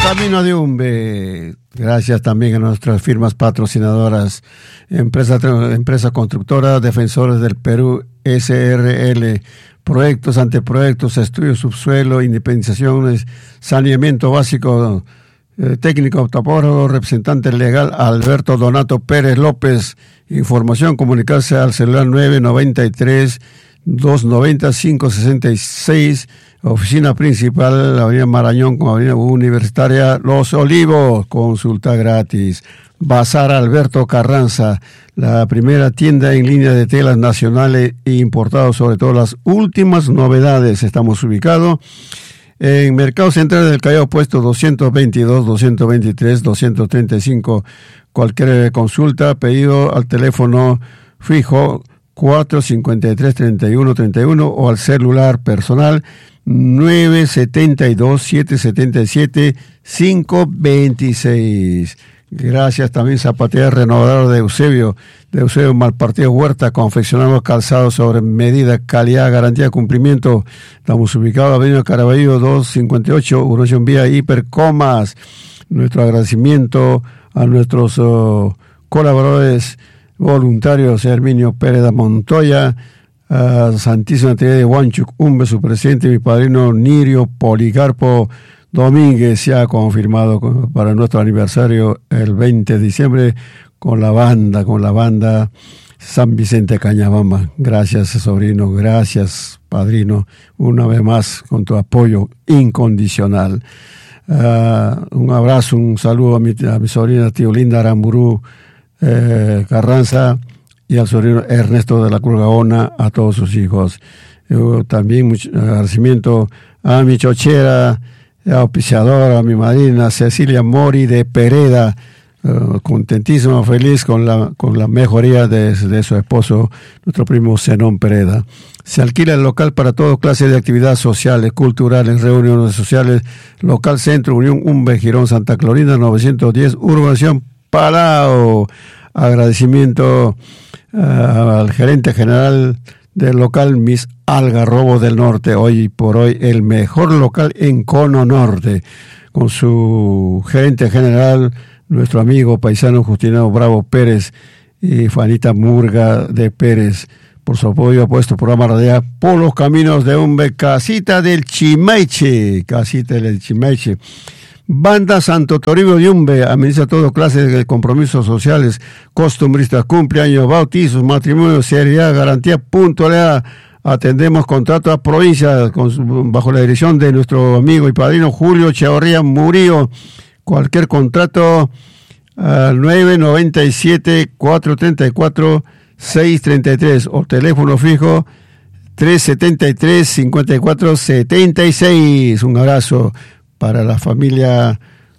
Camino de Umbe. Gracias también a nuestras firmas patrocinadoras, Empresa Constructora, Defensores del Perú, SRL, Proyectos, Anteproyectos, Estudios Subsuelo, Independizaciones, Saneamiento Básico, Técnico Topógrafo, Representante Legal Alberto Donato Pérez López. Información, comunicarse al celular 993-290-566, oficina principal, Avenida Marañón con Avenida Universitaria Los Olivos, consulta gratis. Bazar Alberto Carranza, la primera tienda en línea de telas nacionales e importados, sobre todo las últimas novedades. Estamos ubicados en Mercado Central del Callao, puesto 222, 223, 235. Cualquier consulta, pedido al teléfono fijo 453-3131 o al celular personal 972-777-526. Gracias también Zapatería Renovadora de Eusebio Malpartido Huerta, confeccionamos calzados sobre medida, calidad, garantía, cumplimiento. Estamos ubicados en Avenida Caraballo 258, Uruguay Vía Hipercomas. Nuestro agradecimiento a nuestros colaboradores voluntarios, Herminio Pérez Montoya, a Santísima Trinidad de Huanchuc Umbe, su presidente, mi padrino Nirio Policarpo Domínguez, se ha confirmado para nuestro aniversario el 20 de diciembre con la banda San Vicente Cañabamba. Gracias, sobrino, gracias, padrino, una vez más con tu apoyo incondicional. Un abrazo, un saludo a mi sobrina tío Linda Aramburú Carranza y al sobrino Ernesto de la Cruz Gaona, a todos sus hijos. También mucho agradecimiento a mi chochera, auspiciadora, a mi madrina Cecilia Mori de Pereda, contentísima, feliz con la mejoría de su esposo, nuestro primo Zenón Pereda. Se alquila el local para toda clase de actividades sociales, culturales, reuniones sociales. Local Centro Unión Umbe, Girón, Santa Clorinda, 910, Urbanización Palau. Agradecimiento al gerente general del local Miss Algarrobo del Norte, hoy por hoy el mejor local en Cono Norte, con su gerente general, nuestro amigo paisano Justiniano Bravo Pérez y Juanita Murga de Pérez, por su apoyo a puesto programa radial por los caminos de Umbe, Casita del Chimaiche. Banda Santo Toribio de Umbe administra todas clases de compromisos sociales, costumbristas, cumpleaños, bautizos, matrimonios, seriedad, garantía, puntualidad. Atendemos contratos a provincia bajo la dirección de nuestro amigo y padrino Julio Chavarría Murillo. Cualquier contrato al 997-434-633 o teléfono fijo 373-5476. Un abrazo para la familia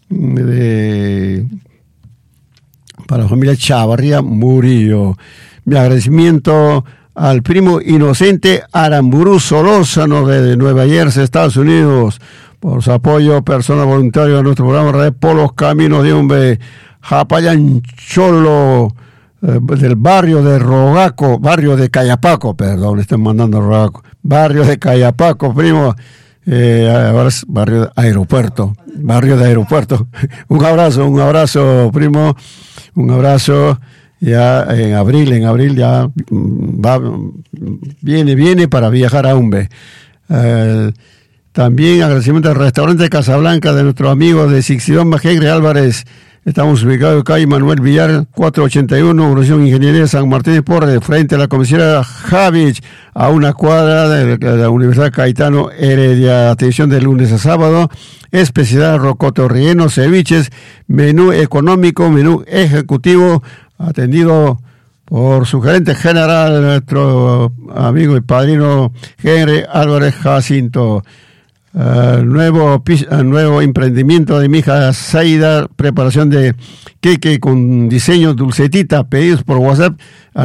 Chavarría Murillo. Mi agradecimiento al primo Inocente Aramburú Solórzano de Nueva Jersey, Estados Unidos, por su apoyo personal voluntario a nuestro programa Radio por los Caminos de Umbe. Japayan Cholo, del barrio de Rogaco, barrio de Cayapaco, perdón, estoy mandando Rogaco, barrio de Cayapaco, primo. Ahora es barrio de Aeropuerto. Un abrazo, primo, un abrazo. Ya en abril ya viene para viajar a Umbe. También agradecimiento al restaurante Casablanca de nuestro amigo de Sixidón Majegre Álvarez. Estamos ubicados en calle Manuel Villar, 481, Organización Ingeniería San Martín de Porres, frente a la comisaría Javich, a una cuadra de la Universidad Caetano Heredia. Atención de lunes a sábado, especialidad rocoto relleno, ceviches, menú económico, menú ejecutivo, atendido por su gerente general, nuestro amigo y padrino Henry Álvarez Jacinto. Nuevo emprendimiento de mi hija Zaida, preparación de queque con diseño dulcetita, pedidos por WhatsApp al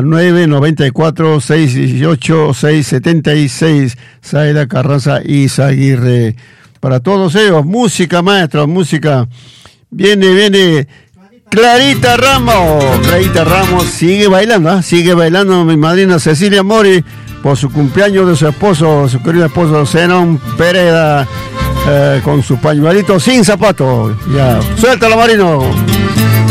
994-618-676. Zaida Carranza Izaguirre. Para todos ellos, música, maestro, música. Viene Clarita Ramos sigue bailando mi madrina Cecilia Mori por su cumpleaños de su esposo, su querido esposo Zenón Pereda. con su pañuelito sin zapato. Ya, suéltalo, Marino.